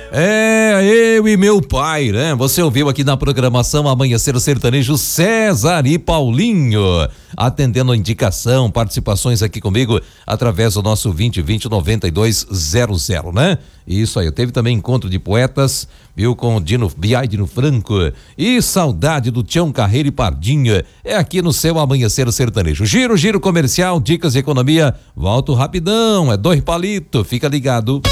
Eu e meu pai, né? Você ouviu aqui na programação Amanhecer Sertanejo César e Paulinho, atendendo a indicação, participações aqui comigo através do nosso 2020-9200, né? Isso aí, teve também encontro de poetas, viu, com o Dino Franco e saudade do Tião Carreiro e Pardinho, é aqui no seu Amanhecer Sertanejo. Giro comercial, dicas de economia, volto rapidão, é 2 palitos, fica ligado.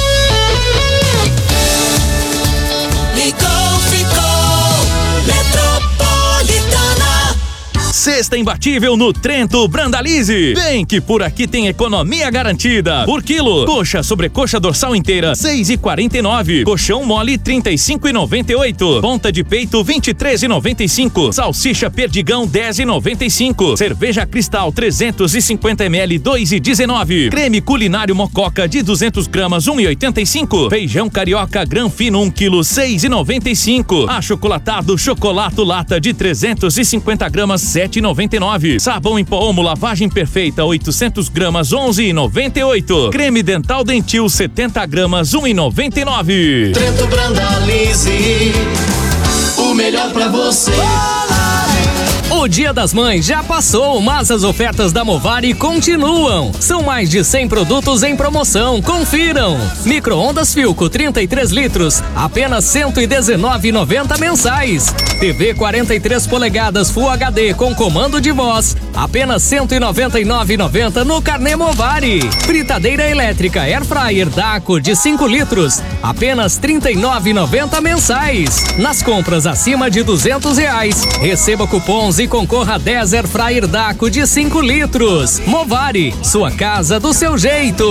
Sexta imbatível no Trento Brandalize. Vem que por aqui tem economia garantida. Por quilo, coxa sobrecoxa dorsal inteira, 6,49. Colchão mole, 35,98. Ponta de peito, 23,95. Salsicha perdigão, 10,95. Cerveja Cristal 350 ml, 2,19. Creme culinário Mococa de 200 gramas, 1,85. Feijão carioca grão fino, 1 quilo, 6,95. Achocolatado Chocolato lata de 350 gramas, 7,99. Sabão em pó Omo lavagem perfeita 800 gramas 11,98. Creme dental Dentil 70 gramas 1,99. Trento Brandalize, o melhor pra você. O Dia das Mães já passou, mas as ofertas da Movari continuam. São mais de 100 produtos em promoção, confiram. Micro-ondas Philco 33 litros, apenas R$119,90 mensais. TV 43 polegadas Full HD com comando de voz, apenas R$199,90 no Carnê Movari. Fritadeira elétrica Air Fryer Daco de 5 litros, apenas R$39,90 mensais. Nas compras acima de R$200, receba cupons e concorra a 10 Air Fryer Daco de 5 litros. Movari, sua casa do seu jeito.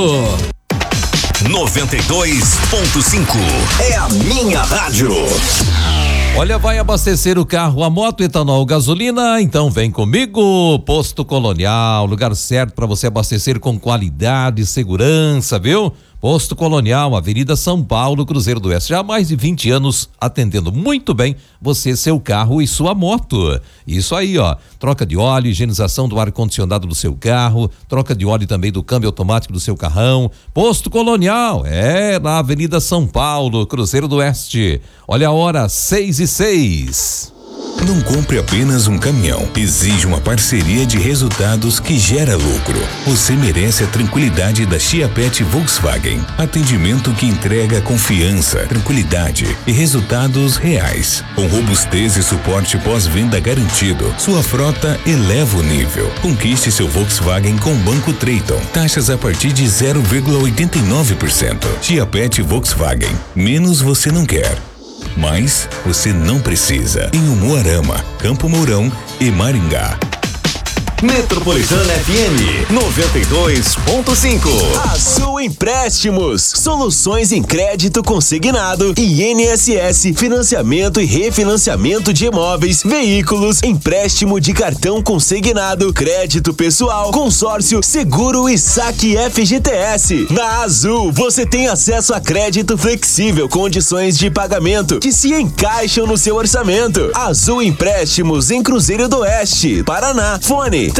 92.5 é a minha rádio. Olha, vai abastecer o carro a moto, etanol, gasolina? Então vem comigo, Posto Colonial, lugar certo para você abastecer com qualidade e segurança, viu? Posto Colonial, Avenida São Paulo, Cruzeiro do Oeste, já há mais de 20 anos atendendo muito bem você, seu carro e sua moto. Isso aí, ó, troca de óleo, higienização do ar-condicionado do seu carro, troca de óleo também do câmbio automático do seu carrão. Posto Colonial, na Avenida São Paulo, Cruzeiro do Oeste. Olha a hora, 6:06. Não compre apenas um caminhão. Exige uma parceria de resultados que gera lucro. Você merece a tranquilidade da Chiapet Volkswagen. Atendimento que entrega confiança, tranquilidade e resultados reais. Com robustez e suporte pós-venda garantido, sua frota eleva o nível. Conquiste seu Volkswagen com Banco Treyton. Taxas a partir de 0,89%. Chiapet Volkswagen. Menos você não quer. Mas você não precisa. Em Umuarama, Campo Mourão e Maringá. Metropolitana FM 92.5. Azul Empréstimos, soluções em crédito consignado e INSS, financiamento e refinanciamento de imóveis, veículos, empréstimo de cartão consignado, crédito pessoal, consórcio, seguro e saque FGTS. Na Azul, você tem acesso a crédito flexível, condições de pagamento que se encaixam no seu orçamento. Azul Empréstimos em Cruzeiro do Oeste, Paraná. Fone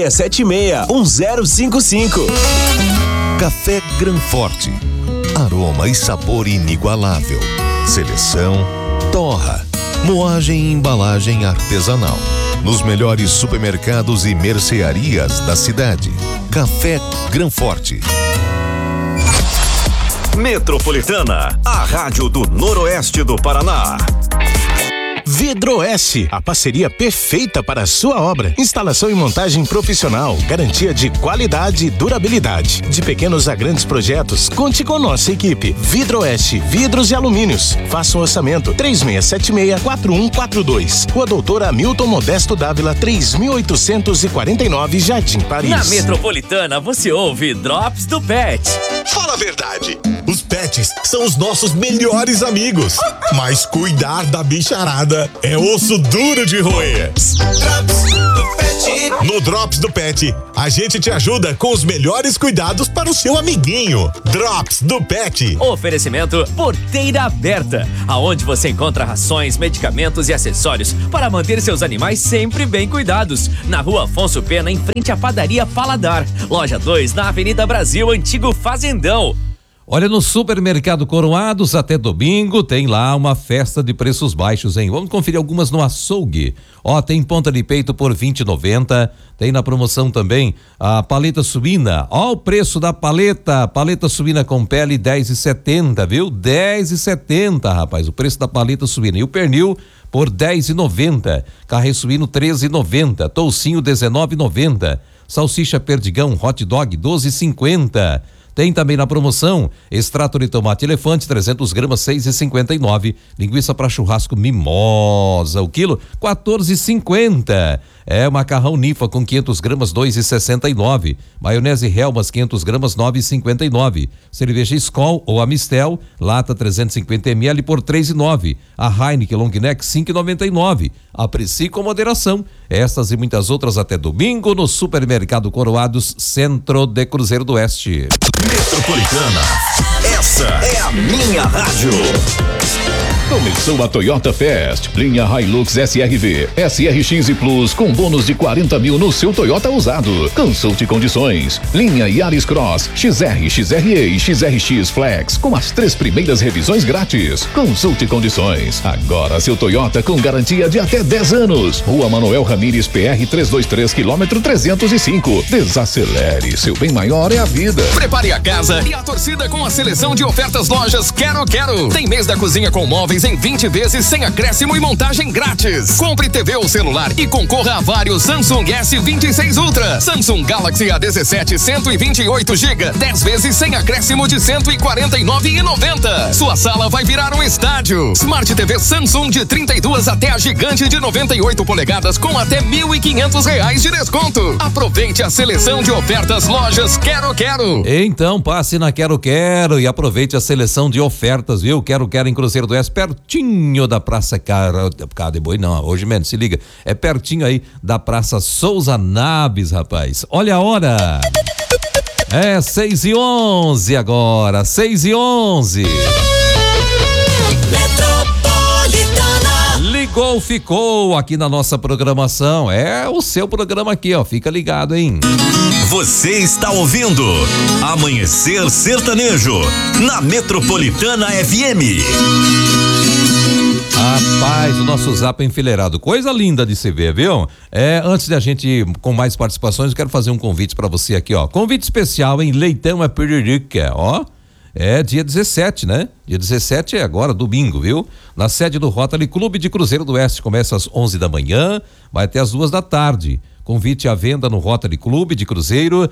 3676-1055. Café Granforte. Aroma e sabor inigualável. Seleção, torra, moagem e embalagem artesanal. Nos melhores supermercados e mercearias da cidade. Café Granforte. Metropolitana, a rádio do Noroeste do Paraná. Vidroeste, a parceria perfeita para a sua obra. Instalação e montagem profissional, garantia de qualidade e durabilidade. De pequenos a grandes projetos, conte com nossa equipe. Vidroeste, vidros e alumínios. Faça um orçamento 3676-4142. Rua Doutora Hamilton Modesto Dávila, 3849, Jardim Paris. Na Metropolitana você ouve Drops do Pet. Fala a verdade, os pets são os nossos melhores amigos, mas cuidar da bicharada é osso duro de roer. No Drops do Pet, a gente te ajuda com os melhores cuidados para o seu amiguinho. Drops do Pet. Oferecimento Porteira Aberta, aonde você encontra rações, medicamentos e acessórios para manter seus animais sempre bem cuidados. Na Rua Afonso Pena, em frente à Padaria Paladar. Loja 2, na Avenida Brasil, Antigo Fazendão. Olha, no Supermercado Coroados, até domingo, tem lá uma festa de preços baixos, hein? Vamos conferir algumas no açougue. Ó, tem ponta de peito por R$20,90. Tem na promoção também a paleta suína. Ó, o preço da paleta suína com pele R$10,70, viu? R$10,70, rapaz, o preço da paleta suína. E o pernil por R$10,90. Carré suíno R$13,90. Toucinho R$19,90. Salsicha perdigão hot dog R$12,50. Tem também na promoção extrato de tomate elefante 300 gramas R$6,59. Linguiça para churrasco mimosa, o quilo R$14,50. Macarrão Nifa com 500 gramas R$2,69. Maionese Helmas 500 gramas R$9,59. Cerveja Skol ou Amistel lata 350 ml por R$3,09. A Heineken Long Neck R$5,99. Aprecie com moderação. Essas e muitas outras até domingo no Supermercado Coroados, centro de Cruzeiro do Oeste. Metropolitana, essa é a minha rádio. Começou a Toyota Fest, linha Hilux SRV, SRX e Plus com bônus de 40 mil no seu Toyota usado. Consulte condições. Linha Yaris Cross, XR, XRE e XRX Flex com as 3 primeiras revisões grátis. Consulte condições. Agora seu Toyota com garantia de até 10 anos. Rua Manuel Ramires PR 323 quilômetro 305. Desacelere, seu bem maior é a vida. Prepare a casa e a torcida com a seleção de ofertas lojas Quero Quero. Tem mês da cozinha com móveis em 20 vezes sem acréscimo e montagem grátis. Compre TV ou celular e concorra a vários Samsung S26 Ultra, Samsung Galaxy A17 128 GB, 10 vezes sem acréscimo de R$149,90. Sua sala vai virar um estádio. Smart TV Samsung de 32 até a gigante de 98 polegadas com até R$1.500 de desconto. Aproveite a seleção de ofertas lojas Quero Quero. Então passe na Quero Quero e aproveite a seleção de ofertas, viu? Quero Quero em Cruzeiro do Oeste, pertinho da Praça Cara de Boi, não, hoje menos, se liga, é pertinho aí da Praça Souza Naves, rapaz. Olha a hora, 6:11 agora, 6:11. Ligou, ficou aqui na nossa programação, é o seu programa aqui, ó, fica ligado, hein? Você está ouvindo Amanhecer Sertanejo na Metropolitana FM. Rapaz, o nosso zap é enfileirado, coisa linda de se ver, viu? Antes de a gente com mais participações, eu quero fazer um convite pra você aqui, ó. Convite especial, hein? Leitão é Piririca, ó. É dia 17, né? Dia 17 é agora, domingo, viu? Na sede do Rotary Clube de Cruzeiro do Oeste, começa às 11 da manhã, vai até às 2 da tarde. Convite à venda no Rotary Clube de Cruzeiro,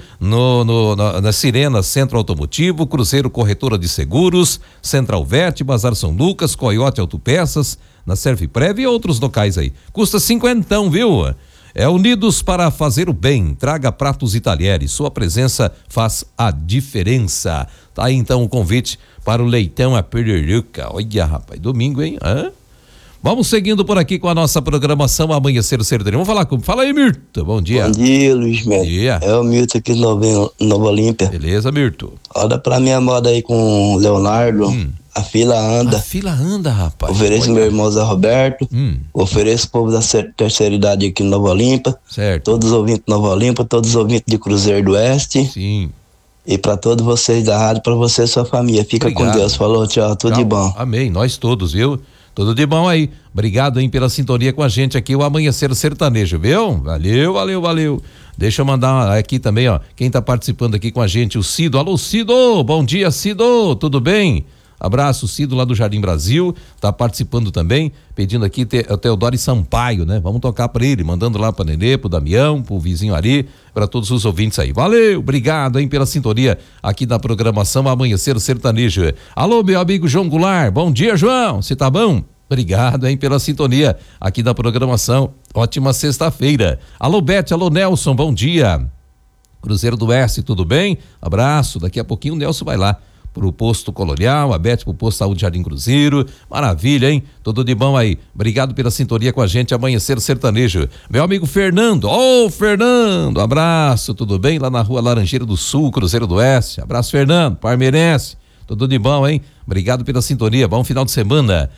na Sirena Centro Automotivo, Cruzeiro Corretora de Seguros, Central Vet, Bazar São Lucas, Coyote Autopeças, na Serviprev e outros locais aí. Custa R$50, viu? Unidos para fazer o bem. Traga pratos e talheres. Sua presença faz a diferença. Tá aí então o convite para o Leitão a Piririca. Olha, rapaz, domingo, hein? Vamos seguindo por aqui com a nossa programação Amanhecer Sertanejo. Fala aí, Mirto. Bom dia. Bom dia, Luiz Mendes. Bom dia. É o Mirto aqui de Nova Olímpia. Beleza, Mirto. Olha pra minha moda aí com o Leonardo. A fila anda. A fila anda, rapaz. Ofereço meu irmão Zé Roberto. Ofereço o povo da terceira idade aqui em Nova Olímpia. Certo. Todos os ouvintes de Nova Olímpia, todos os ouvintes de Cruzeiro do Oeste. Sim. E pra todos vocês da rádio, pra você e sua família. Fica Obrigado. Com Deus. Falou, tchau. Tudo de bom. Amém. Nós todos, viu? Tudo de bom aí. Obrigado, hein, pela sintonia com a gente aqui, o Amanhecer Sertanejo, viu? Valeu. Deixa eu mandar aqui também, ó, quem tá participando aqui com a gente, o Cido. Alô, Cido! Bom dia, Cido! Tudo bem? Abraço, Cido lá do Jardim Brasil, tá participando também, pedindo aqui o Teodoro Sampaio, né? Vamos tocar pra ele, mandando lá pra Nenê, pro Damião, pro vizinho Ari, pra todos os ouvintes aí. Valeu, obrigado, hein, pela sintonia aqui da programação Amanhecer Sertanejo. Alô, meu amigo João Goulart, bom dia, João, você tá bom? Obrigado, hein, pela sintonia aqui da programação. Ótima sexta-feira. Alô, Bete, alô, Nelson, bom dia. Cruzeiro do Oeste, tudo bem? Abraço, daqui a pouquinho o Nelson vai lá pro posto Colonial, a Bete pro posto Saúde Jardim Cruzeiro, maravilha, hein? Tudo de bom aí, obrigado pela sintonia com a gente, Amanhecer Sertanejo. Meu amigo Fernando, Fernando, abraço, tudo bem? Lá na rua Laranjeira do Sul, Cruzeiro do Oeste, abraço Fernando, parmeirense, tudo de bom, hein? Obrigado pela sintonia, bom final de semana.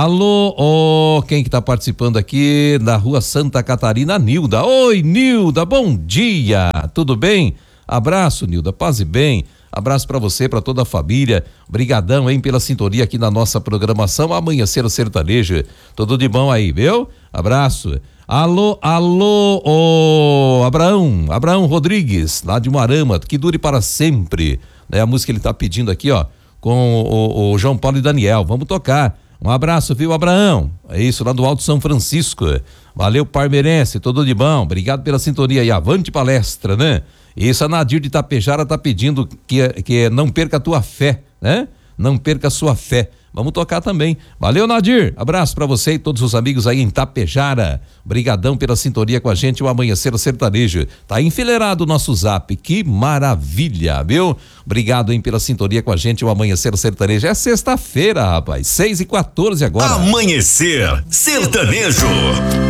Alô, quem que tá participando aqui da rua Santa Catarina? Nilda, oi Nilda, bom dia, tudo bem? Abraço, Nilda, paz e bem. Abraço pra você, pra toda a família. Brigadão, hein, pela sintonia aqui na nossa programação Amanhecer Sertanejo. Tudo de bom aí, viu? Abraço. Alô, Abraão Rodrigues, lá de Moarama, que dure para sempre. É a música que ele tá pedindo aqui, ó, com o João Paulo e Daniel. Vamos tocar. Um abraço, viu, Abraão? É isso, lá do Alto São Francisco. Valeu, parmeirense, tudo de bom. Obrigado pela sintonia e avante palestra, né? Isso, a Nadir de Itapejara tá pedindo que não perca a tua fé, né? Não perca a sua fé. Vamos tocar também. Valeu, Nadir. Abraço pra você e todos os amigos aí em Itapejara. Brigadão pela sintonia com a gente, o Amanhecer Sertanejo. Tá enfileirado o nosso zap. Que maravilha, viu? Obrigado, hein, pela sintonia com a gente, o Amanhecer Sertanejo. É sexta-feira, rapaz. 6h14 agora. Amanhecer Sertanejo.